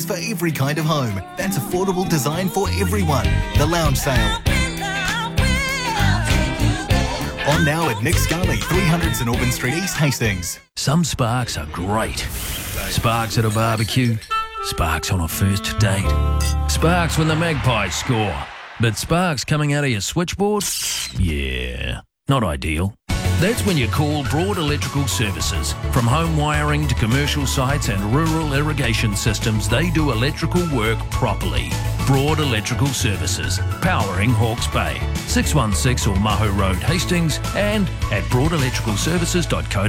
for every kind of home. That's affordable design for everyone. The Lounge Sale. On now at Nick Scarley, 300 St Albans Street, East Hastings. Some sparks are great. Sparks at a barbecue. Sparks on a first date. Sparks when the Magpies score. But sparks coming out of your switchboard? Yeah, not ideal. That's when you call Broad Electrical Services. From home wiring to commercial sites and rural irrigation systems, they do electrical work properly. Broad Electrical Services, powering Hawke's Bay. 616 Omahu Road, Hastings, and at broadelectricalservices.co.nz.